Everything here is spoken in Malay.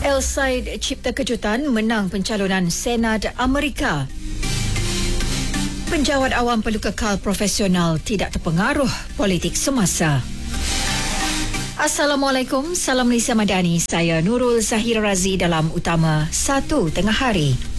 El Said Cipta Kejutan menang pencalonan Senat Amerika. Penjawat awam perlu kekal profesional, tidak terpengaruh politik semasa. Assalamualaikum, salam Malaysia Madani. Saya Nurul Zahir Razi dalam Utama 1 Tengah Hari.